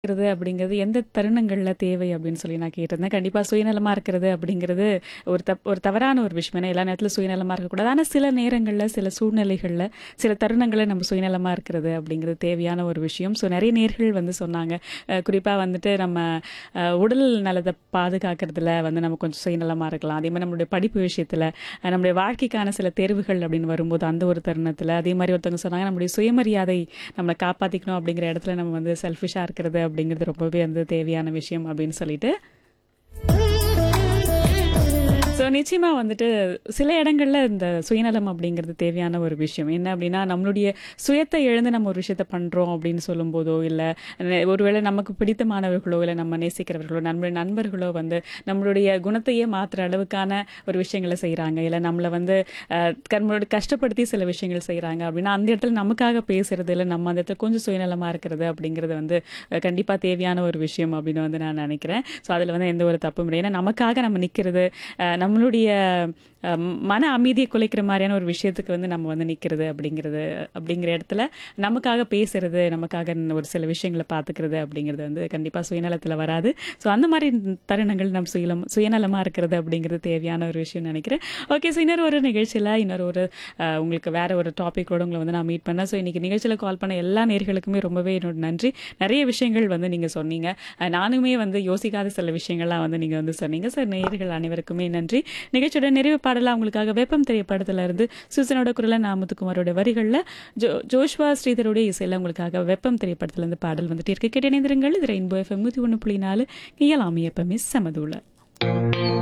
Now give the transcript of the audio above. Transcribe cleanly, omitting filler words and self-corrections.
இருக்கிறது அப்படிங்கிறது எந்த தருணங்கள்ல தேவை அப்படின்னு சொல்லி நான் கேட்டிருந்தேன். கண்டிப்பா சுயநலமா இருக்கிறது அப்படிங்கிறது ஒரு தவறான ஒரு விஷயம். ஏன்னா எல்லா நேரத்திலும் சுயநலமா இருக்கக்கூடாது. ஆனா சில நேரங்கள்ல, சில சூழ்நிலைகள்ல, சில தருணங்கள்ல நம்ம சுயநலமா இருக்கிறது அப்படிங்கிறது தேவையான ஒரு விஷயம். ஸோ நெறைய நேயர்கள் வந்து சொன்னாங்க. குறிப்பா வந்துட்டு நம்ம உடல் நலத்த பாதுகாக்கிறதுல வந்து நம்ம கொஞ்சம் சுயநலமா இருக்கலாம். அதே மாரி நம்மளுடைய படிப்பு விஷயத்துல, நம்முடைய வாழ்க்கைக்கான சில தேர்வுகள் அப்படின்னு வரும்போது அந்த ஒரு தருணத்துல, அதே மாரி ஒருத்தவங்க சொன்னாங்க நம்முடைய சுயமரியாதை நம்மள காப்பாத்திக்கணும் அப்படிங்கிற இடத்துல நம்ம வந்து செல்ஃபிஷா இருக்கிறது அப்படிங்கிறது ரொம்பவே வந்து தேவையான விஷயம் அப்படின்னு சொல்லிட்டு ஸோ நிச்சயமா வந்துட்டு சில இடங்கள்ல இந்த சுயநலம் அப்படிங்கிறது தேவையான ஒரு விஷயம். என்ன அப்படின்னா, நம்மளுடைய சுயத்தை இழந்து நம்ம ஒரு விஷயத்த பண்றோம் அப்படின்னு சொல்லும்போதோ, இல்ல ஒருவேளை நமக்கு பிடித்தமானவர்களோ, இல்ல நம்ம நேசிக்கிறவர்களோ, நண்பர்களோ வந்து நம்மளுடைய குணத்தையே மாத்துற அளவுக்கான ஒரு விஷயங்கள செய்றாங்க. இல்ல நம்மள வந்து நம்மளோட கஷ்டப்படுத்தி சில விஷயங்கள் செய்றாங்க அப்படின்னா, அந்த இடத்துல நமக்காக பேசுறது, இல்ல நம்ம அந்த இடத்துல கொஞ்சம் சுயநலமா இருக்கிறது அப்படிங்கிறது வந்து கண்டிப்பா தேவையான ஒரு விஷயம் அப்படின்னு வந்து நான் நினைக்கிறேன். ஸோ அதுல வந்து எந்த ஒரு தப்பும் இல்லை. ஏன்னா நமக்காக நம்ம நிக்கிறது, நம்மளுடைய மன அமைதியை குலைக்கிற மாதிரியான ஒரு விஷயத்துக்கு வந்து நம்ம வந்து நிற்கிறது அப்படிங்கிற இடத்துல நமக்காக பேசுறது, நமக்காக ஒரு சில விஷயங்களை பார்த்துக்கிறது அப்படிங்கிறது வந்து கண்டிப்பாக சுயநலத்தில் வராது. ஸோ அந்த மாதிரி தருணங்கள் நம்ம சுயநலமாக இருக்கிறது அப்படிங்கிறது தேவையான ஒரு விஷயம் நினைக்கிறேன். ஓகே, ஸோ இன்னொரு ஒரு நிகழ்ச்சியில் இன்னொரு ஒரு உங்களுக்கு வேற ஒரு டாப்பிக்கோடு உங்களை வந்து நான் மீட் பண்ணேன். ஸோ இன்னைக்கு நிகழ்ச்சியில் கால் பண்ண எல்லா நேர்களுக்குமே ரொம்பவே என்னோட நன்றி. நிறைய விஷயங்கள் வந்து நீங்கள் சொன்னீங்க. நானுமே வந்து யோசிக்காத சில விஷயங்கள்லாம் வந்து நீங்கள் வந்து சொன்னீங்க. ஸோ நேயர்கள் அனைவருக்குமே நன்றி. நிகழ்ச்சியோட நிறைவு பாடலாம் உங்களுக்காக வெப்பம் திரைப்படத்துல இருந்து சூசனோட குரல நாமத்துக்குமாரோட வரிகள்ல ஜோஷ்வா ஸ்ரீதருடைய இசையில உங்களுக்காக வெப்பம் திரைப்படத்துல இருந்து பாடல் வந்துட்டு இருக்கு. கேட்டு இணைந்திருங்கள். இது ரெயின்போ FM 101.4 இயலாமை எப்பமே சமதூள.